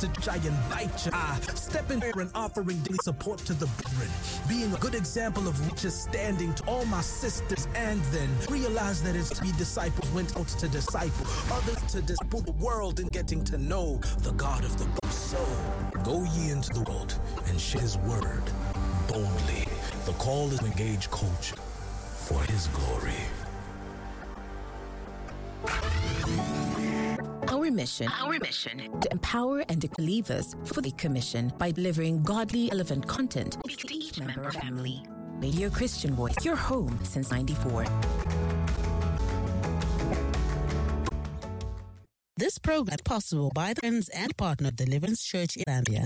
message, I invite you. I step in there and offering daily support to the brethren, being a good example of righteous standing to all my sisters, and then realize that it's to be disciples went out to disciple others, to disciple the world and getting to know the God of the book. So go ye into the world and share his word boldly. The call is to engage culture for his glory. Our mission to empower and equip believers for the commission by delivering godly, relevant content to each member of family. Radio Christian Voice, your home since '94. This program is possible by the friends and partner of Deliverance Church in Zambia.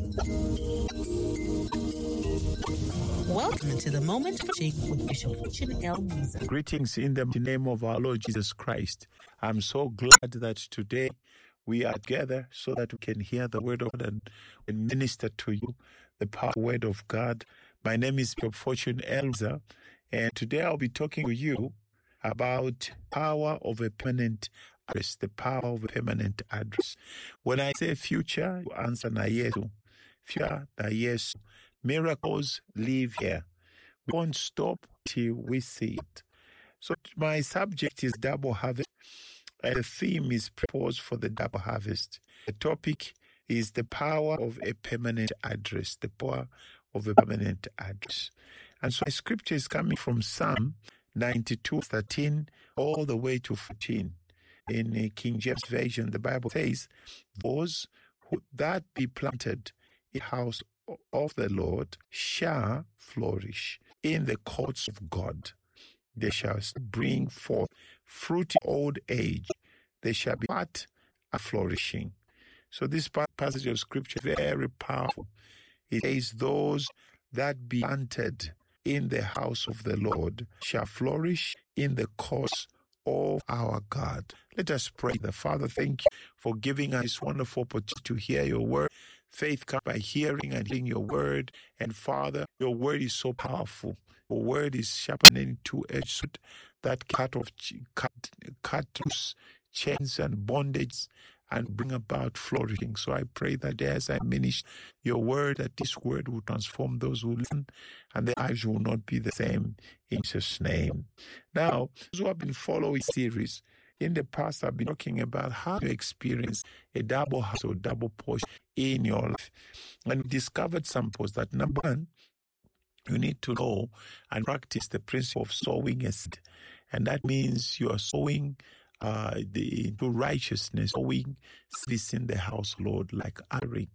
Welcome to the Moment of Change with Bishop Fortune L. Musa. Greetings in the name of our Lord Jesus Christ. I'm so glad that today we are together so that we can hear the word of God and minister to you the power word of God. My name is Bishop Fortune L. Musa, and today I'll be talking to you about power of a permanent address, the power of a permanent address. When I say future, you answer na yesu. Future, na yesu. Miracles live here. We won't stop till we see it. So my subject is double harvest. The theme is proposed for the double harvest. The topic is the power of a permanent address. The power of a permanent address. And so my scripture is coming from Psalm 92:13 all the way to 14. In the King James Version, the Bible says, "Those who that be planted in the house of the Lord shall flourish in the courts of God. They shall bring forth fruit in old age. They shall be fat and flourishing." So this passage of scripture is very powerful. It says, "Those that be planted in the house of the Lord shall flourish in the courts of our God." Let us pray. The Father, thank you for giving us this wonderful opportunity to hear your word. Faith comes by hearing and hearing your word. And Father, your word is so powerful. Your word is sharper than any two-edged sword that cut loose chains and bondage and bring about flourishing. So I pray that as I minister your word, that this word will transform those who listen and their lives will not be the same, in Jesus' name. Now, those who have been following series, in the past I've been talking about how to experience a double harvest or double portion in your life. And we discovered some points that number one, you need to know and practice the principle of sowing a seed. And that means you are sowing into righteousness, sowing this in the house, Lord, like Aaron.